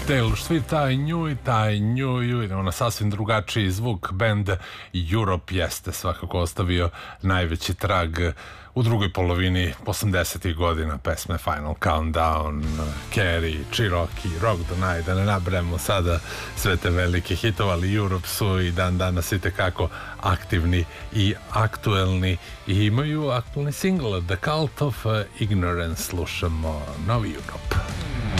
Taylor Swift, I knew, idemo na sasvim drugačiji zvuk. Band Europe jeste svakako ostavio najveći trag u drugoj polovini 80-ih godina. Pesme Final Countdown, Carrie, Cherokee, Rock the Night, da ne nabrajamo sada sve te velike hitove, ali Europe su i dan danas i tekako aktivni i aktuelni i imaju aktuelni single The Cult of Ignorance. Slušamo novi Europe.